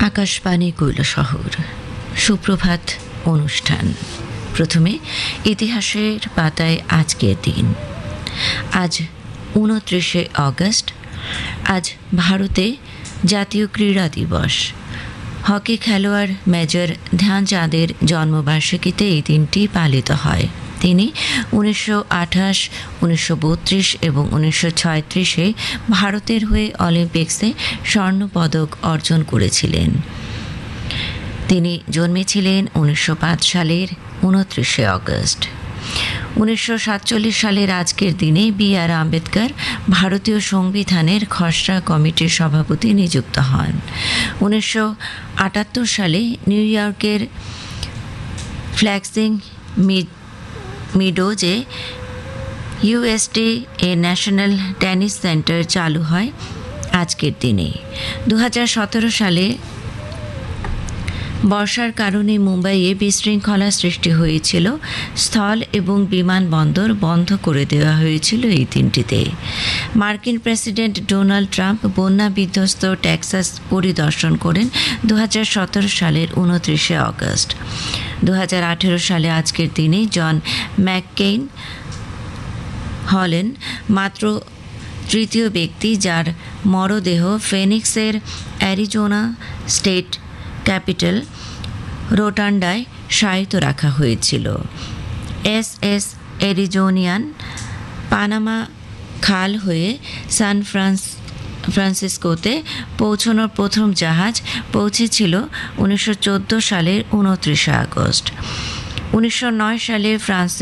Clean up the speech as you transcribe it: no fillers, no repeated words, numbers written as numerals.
আকাশবাণী কৈলাসহর সুপ্রভাত অনুষ্ঠান। প্রথমে ইতিহাসের পাতায় আজকের দিন। আজ 29শে অগস্ট। আজ ভারতে জাতীয় ক্রীড়া দিবস। হকি খেলোয়াড় মেজর ধ্যানচাঁদের জন্মবার্ষিকীতে এই দিনটি পালিত হয়। তিনি 1928, 1932 এবং 1936-এ ভারতের হয়ে অলিম্পিক্সে স্বর্ণপদক অর্জন করেছিলেন। তিনি জন্মেছিলেন 1905 সালের 29শে অগস্ট। 1947 সালের আজকের দিনে বি.আর. আম্বেদকর ভারতীয় সংবিধানের খসড়া কমিটির সভাপতি নিযুক্ত হন। 1978 সালে নিউ ইয়র্কের ফ্ল্যাক্সিং মিডোজে UST a national tennis centre চালু হয় আজকের দিনে। 2017 সালে বর্ষার কারণে মুম্বাইয়ে বিশৃঙ্খলা সৃষ্টি হয়েছিল। স্থল এবং বিমানবন্দর বন্ধ করে দেওয়া হয়েছিল এই দিনটিতে। মার্কিন প্রেসিডেন্ট ডোনাল্ড ট্রাম্প বন্যা বিধ্বস্ত টেক্সাস পরিদর্শন করেন 2017 সালের 29শে অগস্ট। 2018 সালে আজকের দিনে জন ম্যাককেইন হলেন মাত্র তৃতীয় ব্যক্তি যার মরদেহ ফিনিক্সের অ্যারিজোনা স্টেট ক্যাপিটাল রোটান্ডায় শায়িত রাখা হয়েছিল। এস অ্যারিজোনিয়ান পানামা খাল হয়ে সান ফ্রান্সিসকোতে পৌঁছানোর প্রথম জাহাজ পৌঁছেছিল 1914 সালের 29শে আগস্ট। 1909 সালে ফ্রান্সে